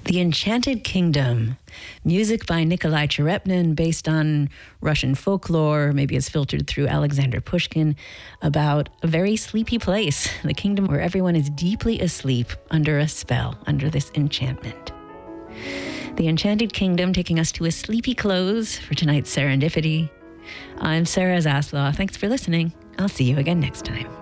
The Enchanted Kingdom, music by Nikolai Cherepnin, based on Russian folklore, maybe it's filtered through Alexander Pushkin, about a very sleepy place, the kingdom where everyone is deeply asleep under a spell, under this enchantment. The Enchanted Kingdom taking us to a sleepy close for tonight's Serendipity. I'm Sarah Zaslaw. Thanks for listening. I'll see you again next time.